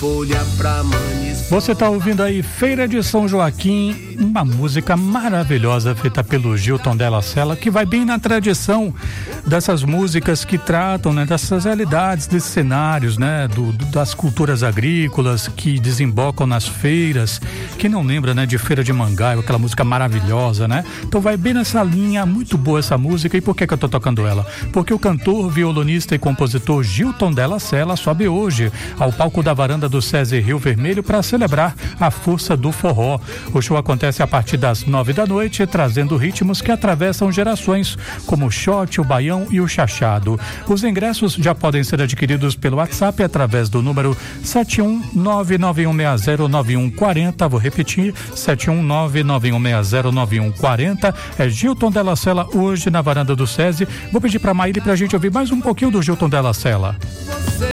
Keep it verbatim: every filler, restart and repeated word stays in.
Você está ouvindo aí Feira de São Joaquim, uma música maravilhosa feita pelo Gilton Della Sella, que vai bem na tradição dessas músicas que tratam, né, dessas realidades, desses cenários, né, do, do, das culturas agrícolas que desembocam nas feiras, que não lembra, né, de Feira de Mangaio, aquela música maravilhosa, né? Então vai bem nessa linha, muito boa essa música. E por que que eu tô tocando ela? Porque o cantor, violonista e compositor Gilton Della Sella sobe hoje ao palco da varanda do SESI Rio Vermelho para celebrar a força do forró. O show acontece a partir das nove da noite, trazendo ritmos que atravessam gerações, como o shot, o baião e o chachado. Os ingressos já podem ser adquiridos pelo WhatsApp através do número sete um nove nove um seis zero nove um quatro zero. Vou repetir, sete um nove nove um seis zero nove um quatro zero. É Gilton Della Sella hoje na varanda do SESI. Vou pedir para a Maíra para a gente ouvir mais um pouquinho do Gilton Della Sella.